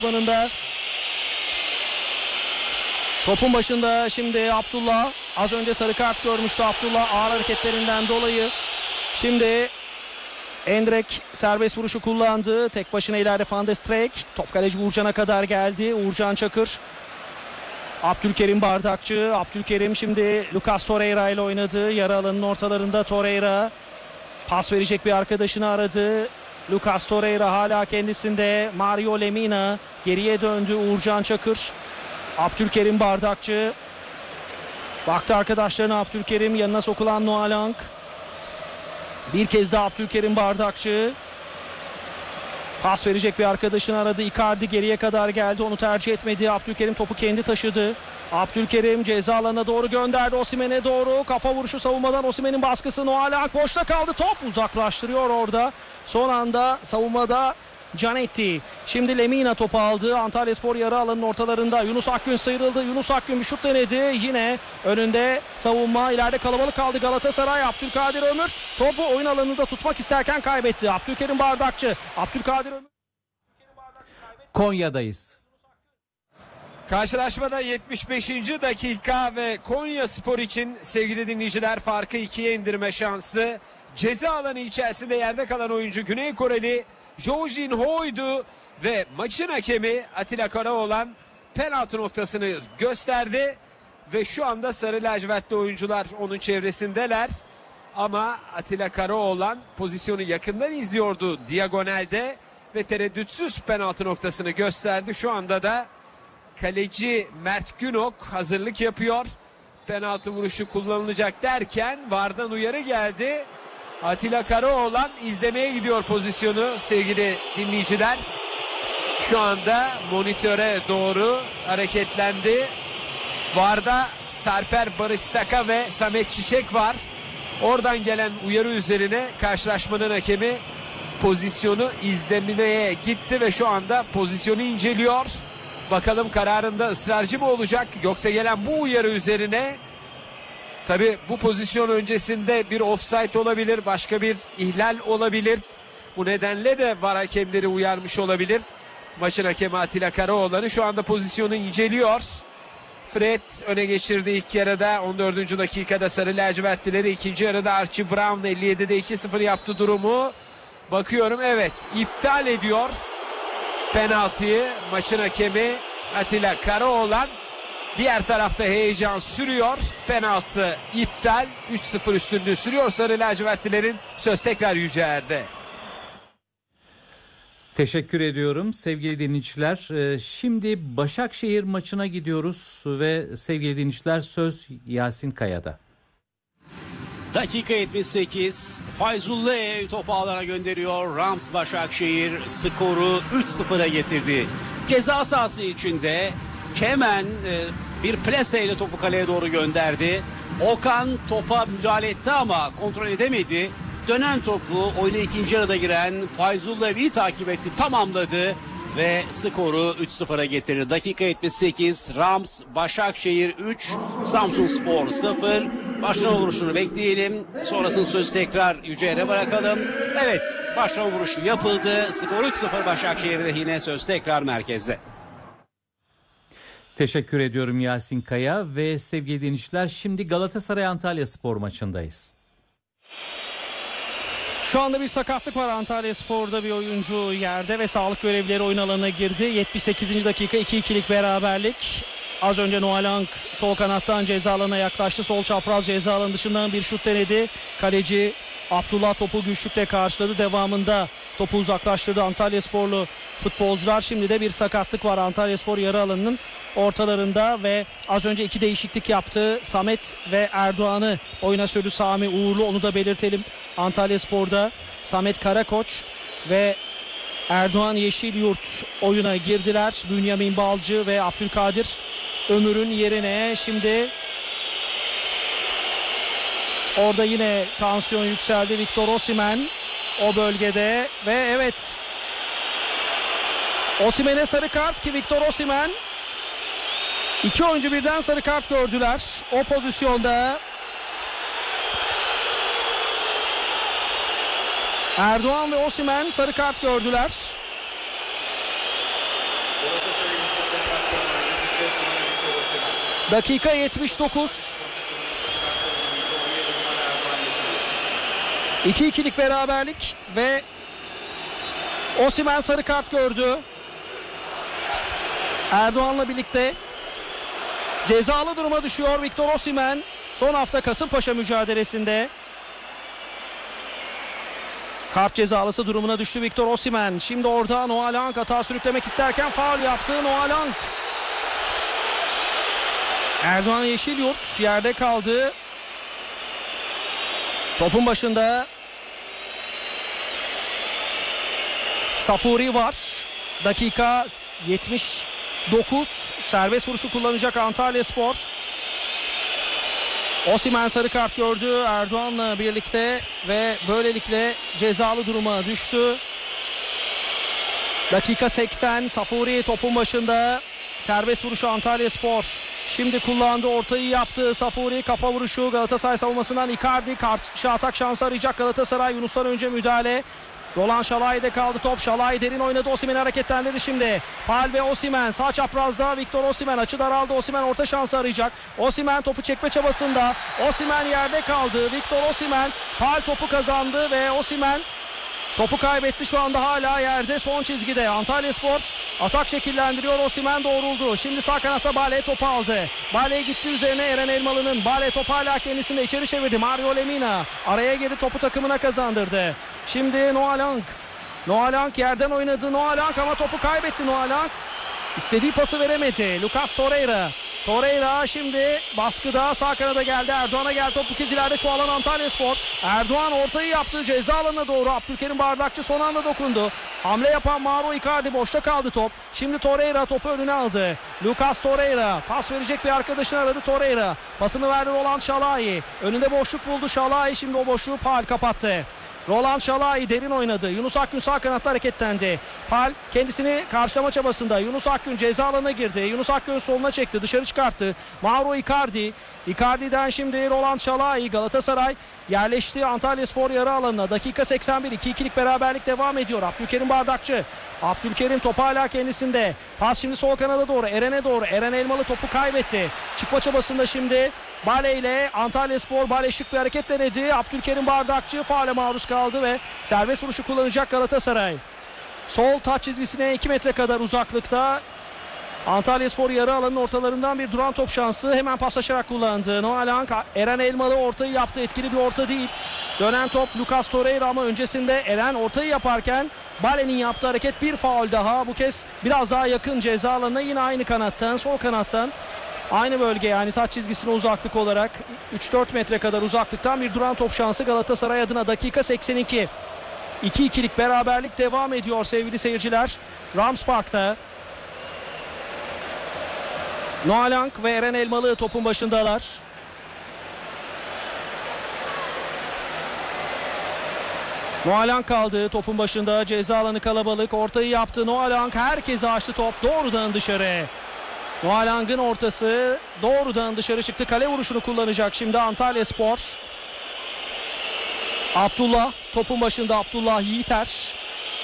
Deplasmanında. Topun başında şimdi Abdullah. Az önce sarı kart görmüştü Abdullah ağır hareketlerinden dolayı. Şimdi Endrek serbest vuruşu kullandı. Tek başına ileride Van de Streek. Top kaleci Uğurcan'a kadar geldi. Uğurcan Çakır. Abdülkerim Bardakçı. Abdülkerim şimdi Lucas Torreira ile oynadı. Yarı alanın ortalarında Torreira. Pas verecek bir arkadaşını aradı. Lucas Torreira hala kendisinde. Mario Lemina geriye döndü. Uğurcan Çakır. Abdülkerim Bardakçı. Baktı arkadaşlarına Abdülkerim. Yanına sokulan Noah Lang. Bir kez daha Abdülkerim Bardakçı. Pas verecek bir arkadaşını aradı. Icardi geriye kadar geldi. Onu tercih etmedi. Abdülkerim topu kendi taşıdı. Abdülkerim ceza alanına doğru gönderdi. Osimhen'e doğru. Kafa vuruşu savunmadan. Osimhen'in baskısı. Noah Lang boşta kaldı. Top uzaklaştırıyor orada. Son anda savunmada Canetti. Şimdi Lemina topu aldı. Antalyaspor yarı alanın ortalarında. Yunus Akgün sıyrıldı. Yunus Akgün bir şut denedi. Yine önünde savunma. İleride kalabalık kaldı Galatasaray. Abdülkadir Ömür topu oyun alanında tutmak isterken kaybetti. Abdülkerim Bardakçı. Abdülkadir Ömür. Konya'dayız. Karşılaşmada 75. dakika ve Konyaspor için sevgili dinleyiciler farkı 2'ye indirme şansı. Ceza alanı içerisinde yerde kalan oyuncu Güney Koreli Jo Jin Ho'ydu ve maçın hakemi Atilla Karaoğlan penaltı noktasını gösterdi ve şu anda sarı lacivertli oyuncular onun çevresindeler. Ama Atilla Karaoğlan pozisyonu yakından izliyordu diagonalde ve tereddütsüz penaltı noktasını gösterdi. Şu anda da kaleci Mert Günok hazırlık yapıyor. Penaltı vuruşu kullanılacak derken VAR'dan uyarı geldi. Atilla Karaoğlan izlemeye gidiyor pozisyonu sevgili dinleyiciler. Şu anda monitöre doğru hareketlendi. VAR'da Sarper Barış Saka ve Samet Çiçek var. Oradan gelen uyarı üzerine karşılaşmanın hakemi pozisyonu izlemeye gitti ve şu anda pozisyonu inceliyor. Bakalım kararında ısrarcı mı olacak yoksa gelen bu uyarı üzerine tabi bu pozisyon öncesinde bir offside olabilir, başka bir ihlal olabilir. Bu nedenle de VAR hakemleri uyarmış olabilir. Maçın hakemi Atilla Karaoğlan'ı şu anda pozisyonu inceliyor. Fred öne geçirdi ilk yarıda 14. dakikada sarı lacivertlileri, ikinci yarıda Archie Brown 57'de 2-0 yaptı durumu. Bakıyorum evet iptal ediyor penaltıyı maçın hakemi Atilla Karaoğlan. Diğer tarafta heyecan sürüyor. Penaltı iptal. 3-0 üstünlüğü sürüyor sarı lacivertlilerin. Söz tekrar Yüce Er'de. Teşekkür ediyorum sevgili dinleyiciler. Şimdi Başakşehir maçına gidiyoruz ve sevgili dinleyiciler söz Yasin Kaya'da. Dakika 78. Fayzulleh topu alana gönderiyor. Rams Başakşehir skoru 3-0'a getirdi. Ceza sahası içinde Kemen bir pleseyle topu kaleye doğru gönderdi. Okan topa müdahale etti ama kontrol edemedi. Dönen topu oyuna ikinci yarıda giren Fayzulleh'i takip etti, tamamladı ve skoru 3-0'a getirdi. Dakika 78. Rams Başakşehir 3, Samsunspor 0. Başlama vuruşunu bekleyelim. Sonrasını söz tekrar Yücel'e bırakalım. Evet, başlama vuruşu yapıldı. Skor 3-0 Başakşehir'de, yine söz tekrar merkezde. Teşekkür ediyorum Yasin Kaya ve sevgili dinleyiciler şimdi Galatasaray Antalyaspor maçındayız. Şu anda bir sakatlık var Antalyaspor'da, bir oyuncu yerde ve sağlık görevlileri oyun alanına girdi. 78. dakika 2-2'lik beraberlik. Az önce Noah Lang sol kanattan ceza alanına yaklaştı. Sol çapraz ceza alanı dışından bir şut denedi. Kaleci Abdullah topu güçlükle karşıladı. Devamında topu uzaklaştırdı Antalyasporlu futbolcular. Şimdi de bir sakatlık var Antalyaspor yarı alanının ortalarında ve az önce iki değişiklik yaptı. Samet ve Erdoğan'ı oyuna sürdü Sami Uğurlu, onu da belirtelim. Antalyaspor'da Samet Karakoç ve Erdoğan Yeşilyurt oyuna girdiler. Bünyamin Balcı ve Abdülkadir Ömür'ün yerine. Şimdi orada yine tansiyon yükseldi. Victor Osimhen o bölgede ve evet, Osimhen'e sarı kart ki Victor Osimhen, iki oyuncu birden sarı kart gördüler o pozisyonda. Erdoğan ve Osimhen sarı kart gördüler. Dakika 79. 2-2'lik beraberlik ve Osimhen sarı kart gördü. Erdoğan'la birlikte cezalı duruma düşüyor Victor Osimhen. Son hafta Kasımpaşa mücadelesinde kart cezalısı durumuna düştü Victor Osimhen. Şimdi orada Noah Lang hata sürüklemek isterken faul yaptı Noah Lang. Erdoğan Yeşilyurt yerde kaldı. Topun başında Safuri var. Dakika 79. Serbest vuruşu kullanacak Antalyaspor. Osimhen sarı kart gördü Erdoğan'la birlikte ve böylelikle cezalı duruma düştü. Dakika 80. Safuri topun başında. Serbest vuruşu Antalyaspor. Şimdi kullandı, ortayı yaptı Safuri, kafa vuruşu Galatasaray savunmasından Icardi, karşı atak şansı arayacak Galatasaray. Yunus'tan önce müdahale. Roland Şalay'da kaldı top. Şalay derin oynadı. Osimhen hareketlendirdi şimdi. Pal ve Osimhen sağ çaprazda. Victor Osimhen açı daraldı. Osimhen orta şansı arayacak. Osimhen topu çekme çabasında. Osimhen yerde kaldı. Victor Osimhen Pal topu kazandı ve Osimhen topu kaybetti, şu anda hala yerde son çizgide. Antalyaspor atak şekillendiriyor. Osimhen doğruldu. Şimdi sağ kanatta Bale topu aldı. Bale gitti üzerine Eren Elmalı'nın. Bale topu hala kendisinde, içeri çevirdi. Mario Lemina araya girdi, topu takımına kazandırdı. Şimdi Noah Lang. Noah Lang yerden oynadı. Noah Lang ama topu kaybetti Noah Lang. İstediği pası veremedi. Lucas Torreira. Torreira şimdi baskıda, sağ kanada geldi. Erdoğan'a geldi. Top bu kez ileride çoğalan Antalyaspor. Erdoğan ortayı yaptı. Ceza alanına doğru. Abdülkerim Bardakçı son anda dokundu. Hamle yapan Mauro Icardi, boşta kaldı top. Şimdi Torreira topu önüne aldı. Lucas Torreira pas verecek bir arkadaşını aradı Torreira. Pasını verdi Roland Şalay. Önünde boşluk buldu Şalay. Şimdi o boşluğu Pal kapattı. Roland Şalay derin oynadı. Yunus Akgün sağ kanatta hareketlendi. Pal kendisini karşılama çabasında. Yunus Akgün ceza alanına girdi. Yunus Akgün soluna çekti. Dışarı çıkarttı. Mauro Icardi. Icardi'den şimdi Roland Şalay. Galatasaray yerleşti Antalyaspor yarı alanına. Dakika 81. 2-2'lik beraberlik devam ediyor. Abdülkerim Bardakçı. Abdülkerim topu hala kendisinde. Pas şimdi sol kanada doğru. Eren'e doğru. Eren Elmalı topu kaybetti. Çıkma çabasında şimdi Bale ile Antalyaspor. Bale şık bir hareket denedi. Abdülkerim Bardakçı faule maruz kaldı ve serbest vuruşu kullanacak Galatasaray. Sol taç çizgisine 2 metre kadar uzaklıkta. Antalyaspor yarı alanın ortalarından bir duran top şansı, hemen paslaşarak kullandı. Noah Lang, Eren Elmalı ortayı yaptı. Etkili bir orta değil. Dönen top Lucas Torreira ama öncesinde Eren ortayı yaparken Bale'nin yaptığı hareket, bir faul daha. Bu kez biraz daha yakın ceza alanına, yine aynı kanattan, sol kanattan. Aynı bölge, yani taç çizgisine uzaklık olarak 3-4 metre kadar uzaklıktan bir duran top şansı Galatasaray adına. Dakika 82. 2-2'lik beraberlik devam ediyor sevgili seyirciler. Rams Park'ta. Noah Lang ve Eren Elmalı topun başındalar. Noah Lang kaldı topun başında. Ceza alanı kalabalık. Ortayı yaptı Noah Lang. Herkese açtı top. Doğrudan dışarı. Noah Lang'ın ortası doğrudan dışarı çıktı. Kale vuruşunu kullanacak şimdi Antalyaspor. Abdullah topun başında. Abdullah Yiğiter.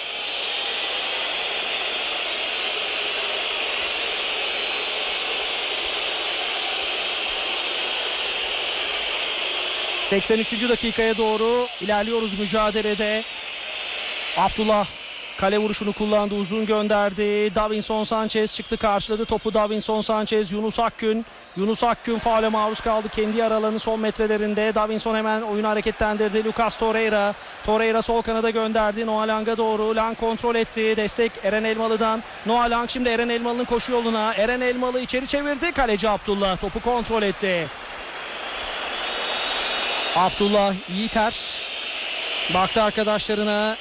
...83. dakikaya doğru ilerliyoruz mücadelede. Abdullah kale vuruşunu kullandı, uzun gönderdi. Davinson Sanchez çıktı, karşıladı topu. Davinson Sanchez, Yunus Akgün. Yunus Akgün faule maruz kaldı kendi yer alanının son metrelerinde. Davinson hemen oyunu hareketlendirdi. Lucas Torreira. Torreira sol kanada gönderdi. Noah Lang'a doğru. Lang kontrol etti. Destek Eren Elmalı'dan. Noah Lang şimdi Eren Elmalı'nın koşu yoluna. Eren Elmalı içeri çevirdi. Kaleci Abdullah topu kontrol etti. Abdullah Yiğiter baktı arkadaşlarına.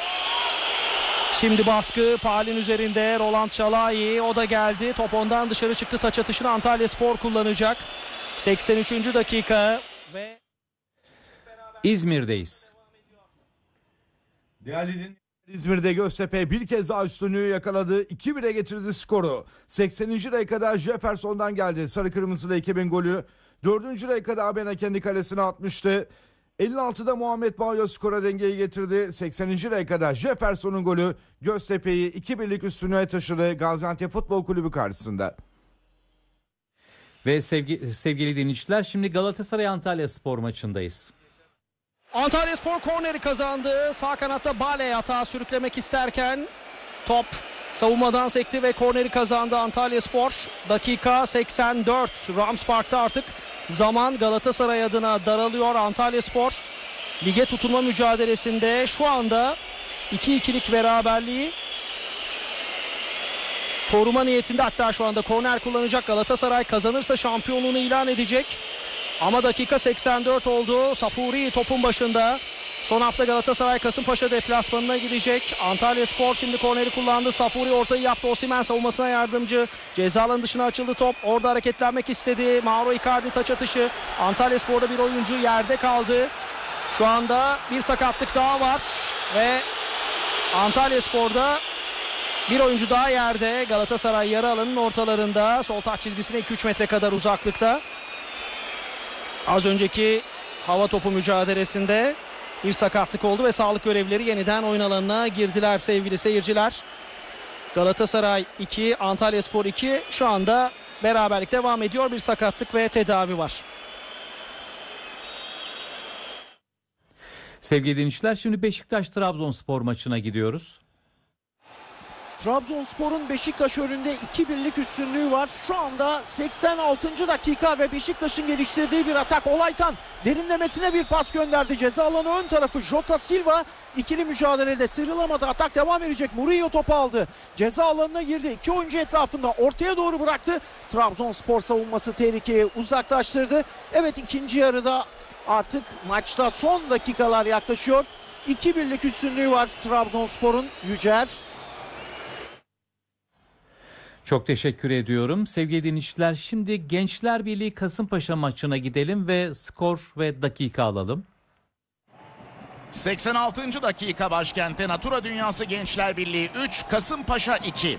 Şimdi baskı Pal'in üzerinde. Roland Şalay, o da geldi. Top ondan dışarı çıktı. Taç atışını Antalyaspor kullanacak. 83. dakika ve İzmir'deyiz. Değerli İzmir'de Göztepe bir kez daha üstünlüğü yakaladı. 2-1'e getirdi skoru. 80. dakikada Jefferson'dan geldi. Sarı kırmızılı ekibin golü. 4. dakikada Abena kendi kalesine atmıştı. 56'da Muhammed Bağyo skora dengeyi getirdi. 80. dakikada Jefferson'un golü Göztepe'yi 2-1'lik üstünlüğe taşıdı Gaziantep Futbol Kulübü karşısında. Ve sevgili dinleyiciler, şimdi Galatasaray Antalya Spor maçındayız. Antalyaspor korneri kazandı. Sağ kanatta Bale hata sürüklemek isterken top savunmadan sekti ve korneri kazandı Antalyaspor. Dakika 84. Rams Park'ta artık zaman Galatasaray adına daralıyor. Antalyaspor lige tutunma mücadelesinde şu anda 2-2'lik beraberliği koruma niyetinde, hatta şu anda korner kullanacak. Galatasaray kazanırsa şampiyonluğunu ilan edecek. Ama dakika 84 oldu. Safuri topun başında. Son hafta Galatasaray Kasımpaşa deplasmanına gidecek. Antalyaspor şimdi korneri kullandı. Safuri ortayı yaptı. Osimhen savunmasına yardımcı. Ceza alanı dışına açıldı top. Orada hareketlenmek istedi. Mauro Icardi taç atışı. Antalyaspor'da bir oyuncu yerde kaldı. Şu anda bir sakatlık daha var ve Antalyaspor'da bir oyuncu daha yerde. Galatasaray yarı alanın ortalarında. Sol taç çizgisine 2-3 metre kadar uzaklıkta. Az önceki hava topu mücadelesinde bir sakatlık oldu ve sağlık görevlileri yeniden oyun alanına girdiler sevgili seyirciler. Galatasaray 2, Antalyaspor 2. Şu anda beraberlik devam ediyor. Bir sakatlık ve tedavi var. Sevgili dinleyiciler, şimdi Beşiktaş-Trabzonspor maçına gidiyoruz. Trabzonspor'un Beşiktaş önünde 2-1'lik üstünlüğü var. Şu anda 86. dakika ve Beşiktaş'ın geliştirdiği bir atak. Olaytan derinlemesine bir pas gönderdi. Ceza alanı ön tarafı Jota Silva ikili mücadelede sıyrılamadı. Atak devam edecek. Murillo topu aldı. Ceza alanına girdi. İki oyuncu etrafında ortaya doğru bıraktı. Trabzonspor savunması tehlikeyi uzaklaştırdı. Evet, ikinci yarıda artık maçta son dakikalar yaklaşıyor. 2-1'lik üstünlüğü var Trabzonspor'un. Yücer. Çok teşekkür ediyorum. Sevgili dinleyiciler, şimdi Gençler Birliği Kasımpaşa maçına gidelim ve skor ve dakika alalım. 86. dakika başkentte Natura Dünyası Gençler Birliği 3, Kasımpaşa 2.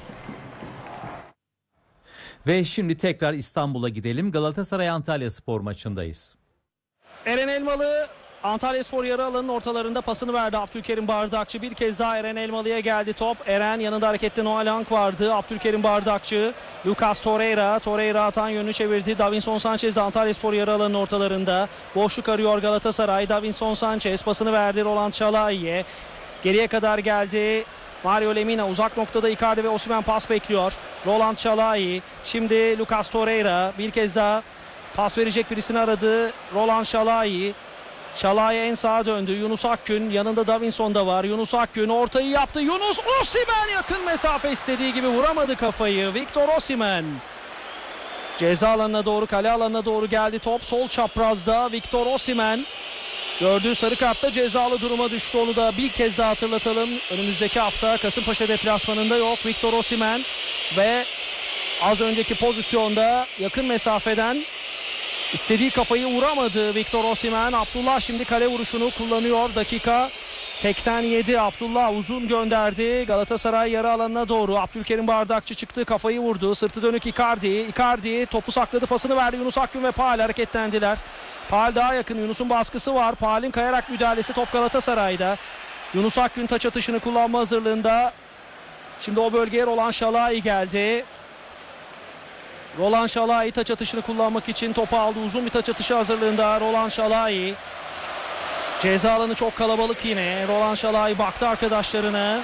Ve şimdi tekrar İstanbul'a gidelim. Galatasaray Antalya Spor maçındayız. Eren Elmalı Antalyaspor yarı alanın ortalarında pasını verdi. Abdülkerim Bardakçı bir kez daha Eren Elmalı'ya geldi top. Eren yanında harekette Noel Hank vardı. Abdülkerim Bardakçı, Lucas Torreira atan yönünü çevirdi. Davinson Sanchez de Antalyaspor yarı alanın ortalarında. Boşluk arıyor Galatasaray. Davinson Sanchez pasını verdi Roland Şalayi'ye. Geriye kadar geldi. Mario Lemina uzak noktada Icardi ve Osimhen pas bekliyor. Roland Şalayi, şimdi Lucas Torreira bir kez daha pas verecek birisini aradı. Roland Şalayi. Şalay en sağa döndü. Yunus Akgün yanında, Davinson da var. Yunus Akgün ortayı yaptı. Yunus Osimhen yakın mesafe istediği gibi vuramadı kafayı. Victor Osimhen. Ceza alanına doğru, kale alanına doğru geldi top. Sol çaprazda Victor Osimhen. Gördüğü sarı kartta cezalı duruma düştü. Onu da bir kez daha hatırlatalım. Önümüzdeki hafta Kasımpaşa deplasmanında yok Victor Osimhen. Ve az önceki pozisyonda yakın mesafeden İstediği kafayı vuramadı Victor Osimhen. Abdullah şimdi kale vuruşunu kullanıyor. Dakika 87. Abdullah uzun gönderdi. Galatasaray yarı alanına doğru. Abdülkerim Bardakçı çıktı. Kafayı vurdu. Sırtı dönük Icardi. Icardi topu sakladı. Pasını verdi. Yunus Akgün ve Paal hareketlendiler. Paal daha yakın. Yunus'un baskısı var. Paal'in kayarak müdahalesi. Top Galatasaray'da. Yunus Akgün taç atışını kullanma hazırlığında. Şimdi o bölgeye Roland Şalayi geldi. Roland Şalayi taç atışını kullanmak için topu aldı. Uzun bir taç atışı hazırlığında Roland Şalayi. Ceza alanı çok kalabalık yine. Roland Şalayi baktı arkadaşlarına.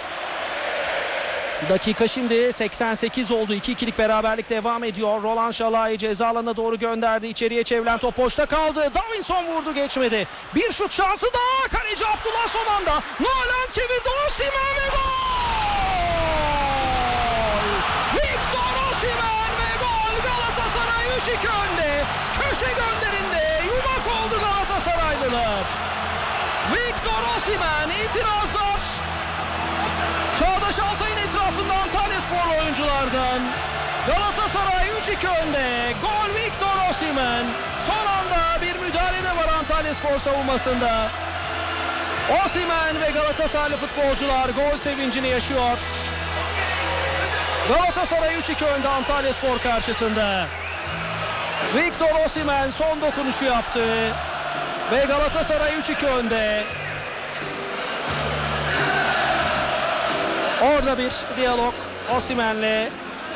Dakika şimdi 88 oldu. 2-2'lik beraberlik devam ediyor. Roland Şalayi ceza alanına doğru gönderdi. İçeriye çevrilen top boşta kaldı. Davinson vurdu, geçmedi. Bir şut şansı daha. Kaleci Abdullah son anda. Nolan çevirdi. Osimhen ve gol! Victor Osimhen ve gol! Galatasaray 3-2 önde. Köşe gönderinde yumak oldu Galatasaraylılar. Victor Osimhen, itirazlar Çağdaş Altay'ın etrafında Antalyaspor oyunculardan. Galatasaray 3-2 önde. Gol Victor Osimhen. Son anda bir müdahale de var Antalyaspor savunmasında. Osimhen ve Galatasaraylı futbolcular gol sevincini yaşıyor. Galatasaray 3-2 önde Antalyaspor karşısında. Victor Osimhen son dokunuşu yaptı. Ve Galatasaray 3-2 önde. Orada bir diyalog Osimhen'le